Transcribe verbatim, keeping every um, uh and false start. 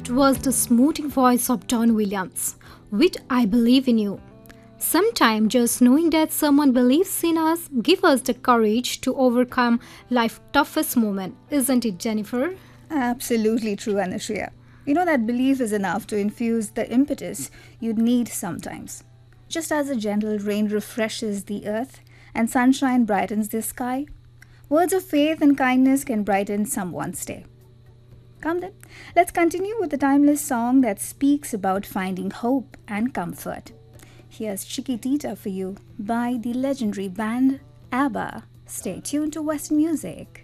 That was the smoothing voice of Don Williams, with I Believe in You. Sometimes just knowing that someone believes in us gives us the courage to overcome life's toughest moment, isn't it, Jennifer? Absolutely true, Anushrия. You know that belief is enough to infuse the impetus you'd need sometimes. Just as a gentle rain refreshes the earth and sunshine brightens the sky, words of faith and kindness can brighten someone's day. Come then, let's continue with the timeless song that speaks about finding hope and comfort. Here's Chiquitita for you by the legendary band ABBA. Stay tuned to Western Music.